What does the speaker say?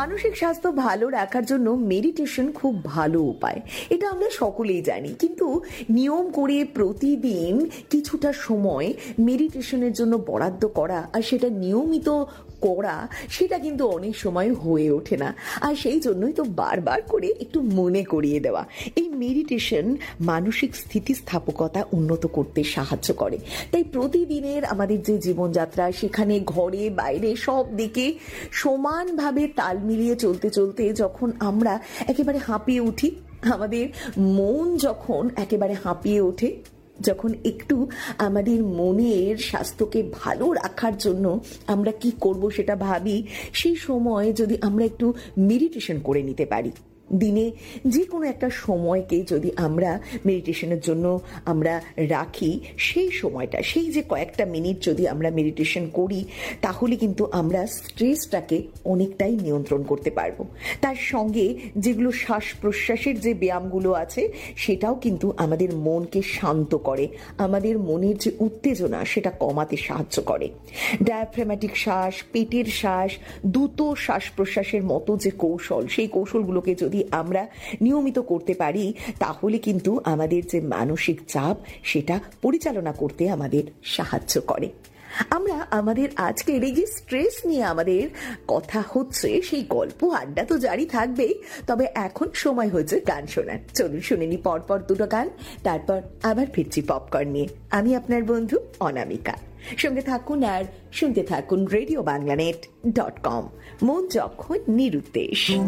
মানসিক স্বাস্থ্য ভালো রাখার জন্য মেডিটেশন খুব ভালো উপায়, এটা আমরা সকলেই জানি। কিন্তু নিয়ম করে প্রতিদিন কিছুটা সময় মেডিটেশনের জন্য বরাদ্দ করা আর সেটা নিয়মিত করা, সেটা কিন্তু অনেক সময় হয়ে ওঠে না। আর সেই জন্যই তো বারবার করে একটু মনে করিয়ে দেওয়া। এই মেডিটেশন মানসিক স্থিতিস্থাপকতা উন্নত করতে সাহায্য করে। তাই প্রতিদিনের আমাদের যে জীবনযাত্রা, সেখানে ঘরে বাইরে সব দিকে সমানভাবে তাল মিলিয়ে চলতে চলতে যখন আমরা একেবারে হাঁপিয়ে উঠি, আমাদের মন যখন একেবারে হাঁপিয়ে ওঠে, যখন একটু আমাদের মনের স্বাস্থ্যকে ভালো রাখার জন্য আমরা কি করব সেটা ভাবি, সেই সময় যদি আমরা একটু মেডিটেশন করে নিতে পারি, দিনে যে কোনো একটা সময়কে যদি আমরা মেডিটেশনের জন্য আমরা রাখি, সেই সময়টা, সেই যে কয়েকটা মিনিট যদি আমরা মেডিটেশন করি, তাহলে কিন্তু আমরা স্ট্রেসটাকে অনেকটাই নিয়ন্ত্রণ করতে পারবো। তার সঙ্গে যেগুলো শ্বাস প্রশ্বাসের যে ব্যায়ামগুলো আছে, সেটাও কিন্তু আমাদের মনকে শান্ত করে, আমাদের মনের যে উত্তেজনা সেটা কমাতে সাহায্য করে। ডায়াফ্রামেটিক শ্বাস, পেটের শ্বাস, দ্রুত শ্বাস প্রশ্বাসের মতো যে কৌশল, সেই কৌশলগুলোকে যদি আমরা নিয়মিত করতে পারি, তাহলে কিন্তু আমাদের যে মানসিক চাপ সেটা পরিচালনা করতে আমাদের সাহায্য করে। আমরা আমাদের আজকের এই যে স্ট্রেস নিয়ে আমাদের কথা হচ্ছে, সেই গল্প আড্ডা তো জারি থাকবেই, তবে এখন সময় হয়েছে গান শোনার। চলুন শুনে নি পরপর দুটো গান, তারপর আবার ফিরছি পপকর্ন নিয়ে। আমি আপনার বন্ধু অনামিকা। সঙ্গে থাকুন আর শুনতে থাকুন RadioBanglaNet.com। মন যখন নিরুদ্দেশ।